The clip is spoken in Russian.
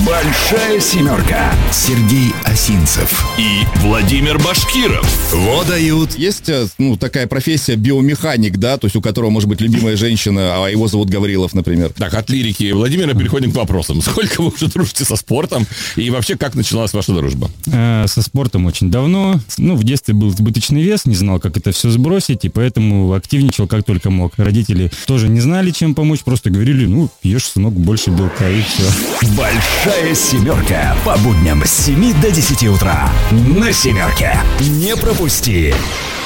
Большая семерка. Сергей Осинцев и Владимир Башкиров. Вот дают. Есть, такая профессия биомеханик, да, то есть у которого может быть любимая женщина, а его зовут Гаврилов, например. Так, от лирики Владимира переходим к вопросам. Сколько вы уже дружите со спортом? И вообще, как началась ваша дружба? Со спортом очень давно. В детстве был избыточный вес, не знал, как это все сбросить, и поэтому активничал как только мог. Родители тоже не знали, чем помочь, просто говорили, ешь, сынок, больше белка, и все. Большая семерка. По будням с 7 до 10 утра. На семерке. Не пропусти.